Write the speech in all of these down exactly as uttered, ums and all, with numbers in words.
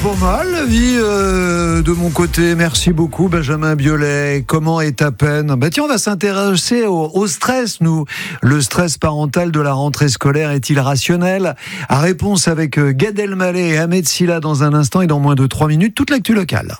pas mal la vie euh, de mon côté. Merci beaucoup Benjamin Biolay. Comment est ta peine ? Bah tiens, on va s'intéresser au, au stress, nous. Le stress parental de la rentrée scolaire est-il rationnel ? À réponse avec Gad Elmaleh et Ahmed Silla dans un instant et dans moins de trois minutes, toute l'actu locale.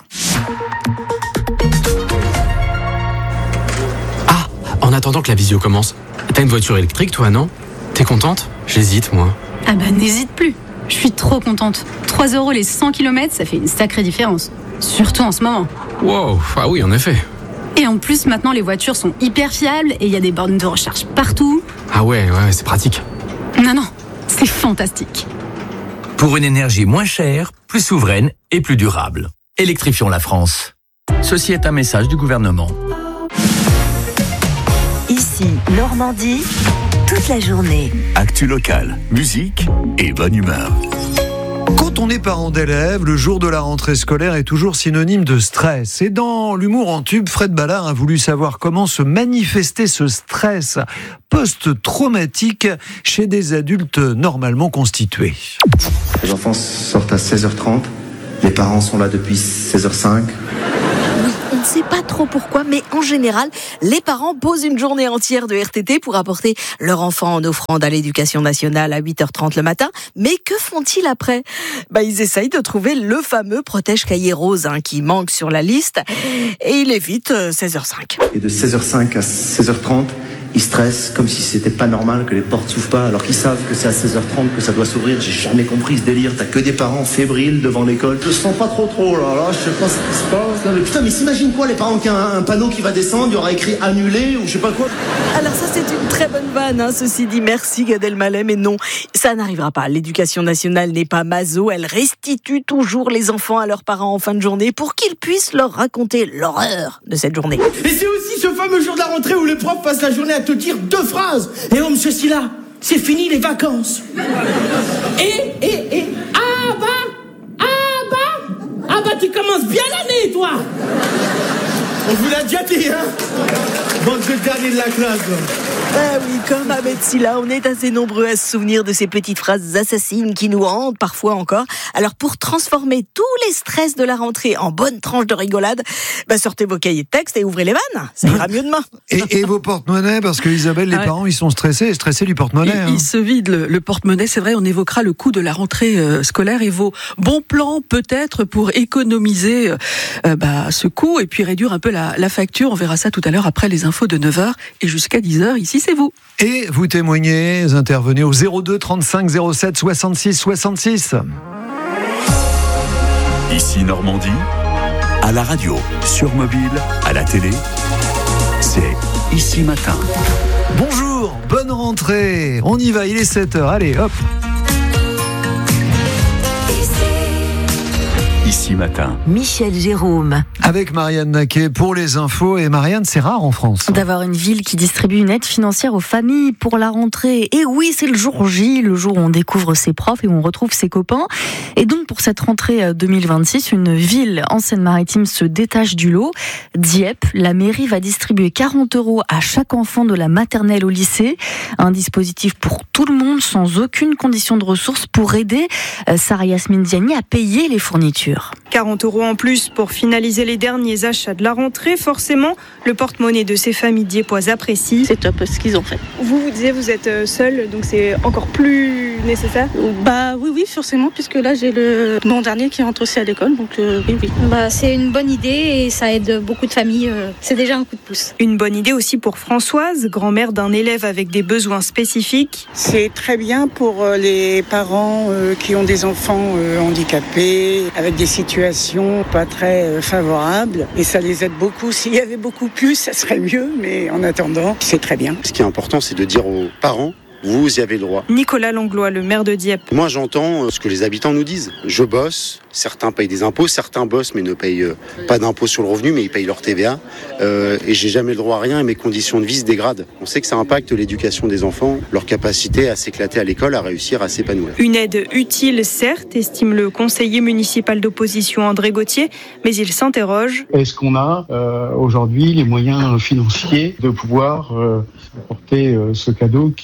Ah, en attendant que la visio commence, t'as une voiture électrique toi, non ? T'es contente ? J'hésite moi. Ah bah n'hésite plus. Je suis trop contente. trois euros les cent kilomètres, ça fait une sacrée différence. Surtout en ce moment. Wow, ah oui, en effet. Et en plus, maintenant, les voitures sont hyper fiables et il y a des bornes de recharge partout. Ah ouais, ouais, c'est pratique. Non, non, c'est fantastique. Pour une énergie moins chère, plus souveraine et plus durable. Électrifions la France. Ceci est un message du gouvernement. Ici, Normandie, toute la journée. Actu locale, musique et bonne humeur. Quand on est parent d'élèves, le jour de la rentrée scolaire est toujours synonyme de stress. Et dans l'humour en tube, Fred Ballard a voulu savoir comment se manifester ce stress post-traumatique chez des adultes normalement constitués. Les enfants sortent à seize heures trente, les parents sont là depuis seize heures cinq. On ne sait pas trop pourquoi, mais en général, les parents posent une journée entière de R T T pour apporter leur enfant en offrande à l'éducation nationale à huit heures trente le matin. Mais que font-ils après ? Bah, ils essayent de trouver le fameux protège-cahier rose hein, qui manque sur la liste et il évite euh, seize heures cinq. Et de seize heures cinq à seize heures trente, ils stressent comme si c'était pas normal que les portes s'ouvrent pas, alors qu'ils savent que c'est à seize heures trente que ça doit s'ouvrir. J'ai jamais compris ce délire. T'as que des parents fébriles devant l'école. Je sens pas trop trop là, là, je sais pas ce qui se passe. Là. Mais putain, mais s'imagine quoi, les parents qui ont un, un panneau qui va descendre, il y aura écrit annulé ou je sais pas quoi. Alors ça, c'est une très bonne vanne, hein, ceci dit. Merci Gad Elmaleh, mais non, ça n'arrivera pas. L'éducation nationale n'est pas maso. Elle restitue toujours les enfants à leurs parents en fin de journée pour qu'ils puissent leur raconter l'horreur de cette journée. Et c'est aussi ce fameux jour de la rentrée où les profs passent la journée à te dire deux phrases. Et oh, monsieur Silla, c'est fini les vacances. Et, et, et, ah bah, ah bah, ah bah, tu commences bien l'année, toi. On vous l'a déjà dit, hein. Bande de dernier de la classe. Ah oui, comme Ahmed Silla, on est assez nombreux à se souvenir de ces petites phrases assassines qui nous hantent parfois encore. Alors pour transformer tous les stress de la rentrée en bonne tranche de rigolade, bah sortez vos cahiers de texte et ouvrez les vannes. Ça ira mieux demain. Et, et vos porte-monnaies, parce que Isabelle, les Ouais. parents, ils sont stressés et stressés du porte-monnaie. Il, hein. il se vide le, le porte-monnaie, c'est vrai, on évoquera le coût de la rentrée euh, scolaire et vos bons plans peut-être pour économiser euh, bah, ce coût et puis réduire un peu la, la facture. On verra ça tout à l'heure après les infos de neuf heures et jusqu'à dix heures. Ici, c'est vous. Et vous témoignez, vous intervenez au zéro deux trente-cinq zéro sept soixante-six soixante-six. Ici Normandie, à la radio, sur mobile, à la télé, c'est Ici Matin. Bonjour, bonne rentrée. On y va, il est sept heures. Allez, hop. Ici Matin. Michel Jérôme. Avec Marianne Naquet pour les infos. Et Marianne, c'est rare en France. D'avoir une ville qui distribue une aide financière aux familles pour la rentrée. Et oui, c'est le jour J, le jour où on découvre ses profs et où on retrouve ses copains. Et donc, pour cette rentrée deux mille vingt-six, une ville en Seine-Maritime se détache du lot. Dieppe, la mairie va distribuer quarante euros à chaque enfant de la maternelle au lycée. Un dispositif pour tout le monde, sans aucune condition de ressources, pour aider Sarah Yasmine Diani à payer les fournitures. quarante euros en plus pour finaliser les derniers achats de la rentrée. Forcément, le porte-monnaie de ces familles diepoises apprécie. C'est top ce qu'ils ont fait. Vous, vous disiez, vous êtes seul, donc c'est encore plus nécessaire ? Bah oui, oui, forcément, puisque là j'ai le mon dernier qui rentre aussi à l'école, donc euh, oui, oui. Bah, c'est une bonne idée et ça aide beaucoup de familles. Euh, c'est déjà un coup de pouce. Une bonne idée aussi pour Françoise, grand-mère d'un élève avec des besoins spécifiques. C'est très bien pour les parents qui ont des enfants handicapés, avec des situations pas très favorables. Et ça les aide beaucoup. S'il y avait beaucoup plus, ça serait mieux. Mais en attendant, c'est très bien. Ce qui est important, c'est de dire aux parents, vous y avez le droit. Nicolas Langlois, le maire de Dieppe. Moi, j'entends ce que les habitants nous disent. Je bosse, certains payent des impôts, certains bossent mais ne payent euh, pas d'impôts sur le revenu, mais ils payent leur T V A. Euh, et j'ai jamais le droit à rien et mes conditions de vie se dégradent. On sait que ça impacte l'éducation des enfants, leur capacité à s'éclater à l'école, à réussir, à s'épanouir. Une aide utile, certes, estime le conseiller municipal d'opposition André Gauthier, mais il s'interroge. Est-ce qu'on a euh, aujourd'hui les moyens financiers de pouvoir euh, apporter euh, ce cadeau qui... Euh,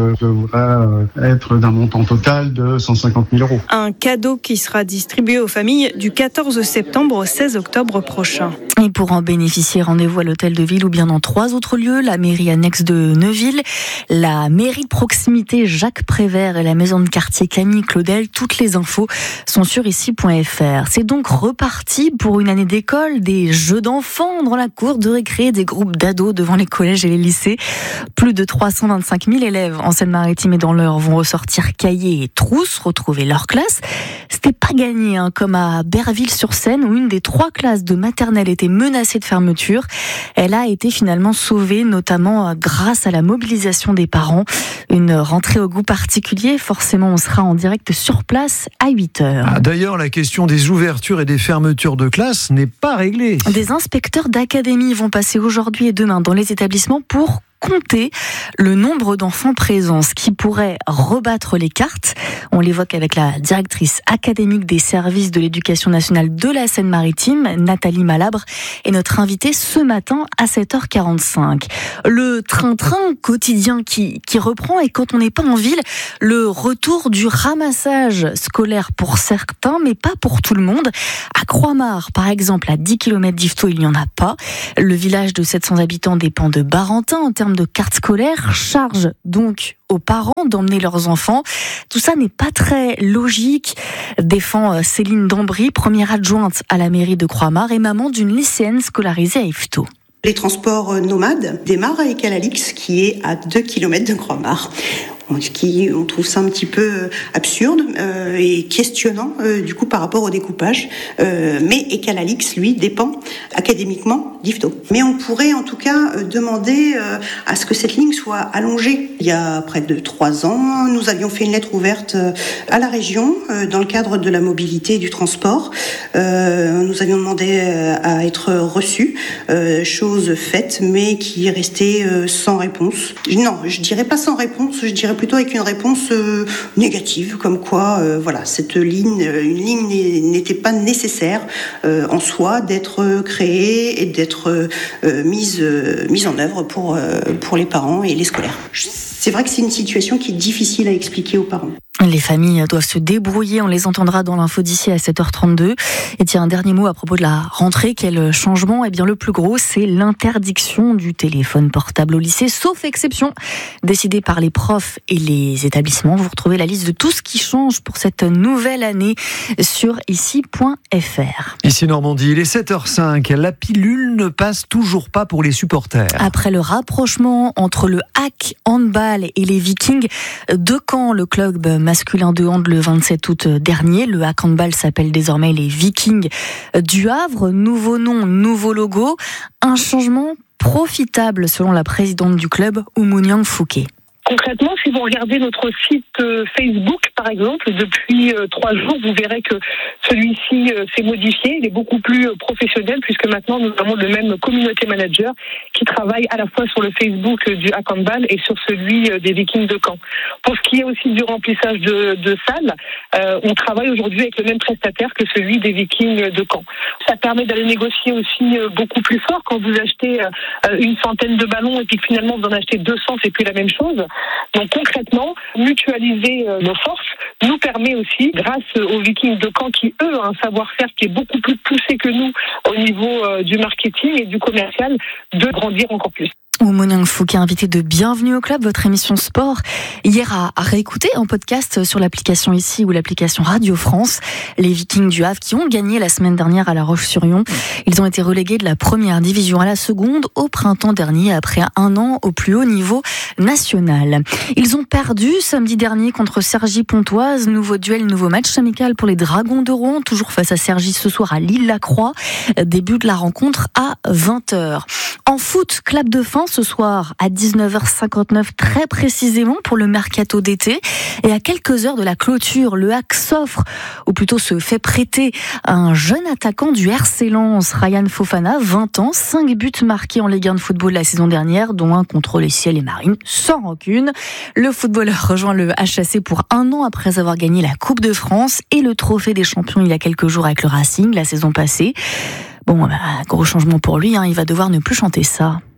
euh, devrait euh, être d'un montant total de cent cinquante mille euros. Un cadeau qui sera distribué aux familles du quatorze septembre au seize octobre prochain. Et pour en bénéficier, rendez-vous à l'hôtel de ville ou bien dans trois autres lieux, la mairie annexe de Neuville, la mairie de proximité Jacques Prévert et la maison de quartier Camille Claudel. Toutes les infos sont sur ici point f r. C'est donc reparti pour une année d'école, des jeux d'enfants dans la cour de récré, des groupes d'ados devant les collèges et les lycées. Plus de trois cent vingt-cinq mille élèves en Seine-Maritime et dans l'Eure vont ressortir cahiers et trousses, retrouver leur classe. C'était pas gagné, hein, comme à Berville-sur-Seine où une des trois classes de maternelle était menacée de fermeture. Elle a été finalement sauvée, notamment grâce à la mobilisation des parents. Une rentrée au goût particulier, forcément on sera en direct sur place à huit heures. Ah, d'ailleurs, la question des ouvertures et des fermetures de classes n'est pas réglée. Des inspecteurs d'académie vont passer aujourd'hui et demain dans les établissements pour compter le nombre d'enfants présents, ce qui pourrait rebattre les cartes. On l'évoque avec la directrice académique des services de l'éducation nationale de la Seine-Maritime, Nathalie Malabre, et notre invitée ce matin à sept heures quarante-cinq. Le train-train quotidien qui, qui reprend, et quand on n'est pas en ville, le retour du ramassage scolaire pour certains, mais pas pour tout le monde. À Croix-Mare, par exemple, à dix kilomètres d'Yvetot, il n'y en a pas. Le village de sept cents habitants dépend de Barentin en termes de carte scolaire, charge donc aux parents d'emmener leurs enfants. Tout ça n'est pas très logique, défend Céline Dambry, première adjointe à la mairie de Croix-Mare et maman d'une lycéenne scolarisée à Yvetot. Les transports nomades démarrent à Ecalalix, qui est à deux kilomètres de Croix-Mare. Qui, on trouve ça un petit peu absurde euh, et questionnant euh, du coup par rapport au découpage. Euh, mais Ecalalix, lui, dépend académiquement d'Yvetot. Mais on pourrait en tout cas euh, demander euh, à ce que cette ligne soit allongée. Il y a près de trois ans, nous avions fait une lettre ouverte euh, à la région euh, dans le cadre de la mobilité et du transport. Euh, nous avions demandé euh, à être reçus, euh, chose faite, mais qui est restée euh, sans réponse. Non, je dirais pas sans réponse, je dirais plutôt avec une réponse euh, négative, comme quoi, euh, voilà, cette ligne, une ligne n'était pas nécessaire euh, en soi d'être créée et d'être euh, mise euh, mise en œuvre pour euh, pour les parents et les scolaires. C'est vrai que c'est une situation qui est difficile à expliquer aux parents. Les familles doivent se débrouiller, on les entendra dans l'info d'ici à sept heures trente-deux. Et tiens, un dernier mot à propos de la rentrée, quel changement? Eh bien, le plus gros, c'est l'interdiction du téléphone portable au lycée, sauf exception décidée par les profs et les établissements. Vous retrouvez la liste de tout ce qui change pour cette nouvelle année sur ici point f r. Ici Normandie, il est sept heures cinq, la pilule ne passe toujours pas pour les supporters. Après le rapprochement entre le H A C Handball et les Vikings de Caen, le club masculin de hand le vingt-sept août dernier. Le H A C Handball s'appelle désormais les Vikings du Havre. Nouveau nom, nouveau logo. Un changement profitable selon la présidente du club, Oumou Fouquet. Concrètement, si vous regardez notre site Facebook, par exemple, depuis euh, trois jours, vous verrez que celui-ci euh, s'est modifié. Il est beaucoup plus euh, professionnel puisque maintenant nous avons le même communauté manager qui travaille à la fois sur le Facebook euh, du H A C Handball et sur celui euh, des Vikings de Caen. Pour ce qui est aussi du remplissage de, de salles, euh, on travaille aujourd'hui avec le même prestataire que celui des Vikings de Caen. Ça permet d'aller négocier aussi euh, beaucoup plus fort quand vous achetez euh, une centaine de ballons et puis que finalement vous en achetez deux cents, c'est plus la même chose. Donc concrètement, mutualiser euh, nos forces nous permet aussi, grâce aux Vikings de Caen qui, eux, ont un savoir-faire qui est beaucoup plus poussé que nous au niveau euh, du marketing et du commercial, de grandir encore plus. Oumou Fouquet, invité de Bienvenue au Club, votre émission sport, hier à, à réécouter en podcast sur l'application ici ou l'application Radio France. Les Vikings du Havre qui ont gagné la semaine dernière à La Roche-sur-Yon. Ils ont été relégués de la première division à la seconde au printemps dernier après un an au plus haut niveau national. Ils ont perdu samedi dernier contre Cergy-Pontoise. Nouveau duel, nouveau match amical pour les Dragons de Rouen, toujours face à Cergy ce soir à L'Île-la-Croix. Début de la rencontre à vingt heures. En foot, clap de fin ce soir à dix-neuf heures cinquante-neuf très précisément pour le mercato d'été. Et à quelques heures de la clôture, le H A C s'offre, ou plutôt se fait prêter, un jeune attaquant du R C Lens, Ryan Fofana, vingt ans, cinq buts marqués en Ligue un de football la saison dernière, dont un contre les Ciels et Marines, sans rancune. Le footballeur rejoint le H A C pour un an après avoir gagné la Coupe de France et le Trophée des Champions il y a quelques jours avec le Racing la saison passée. Bon, bah, gros changement pour lui, hein, il va devoir ne plus chanter ça.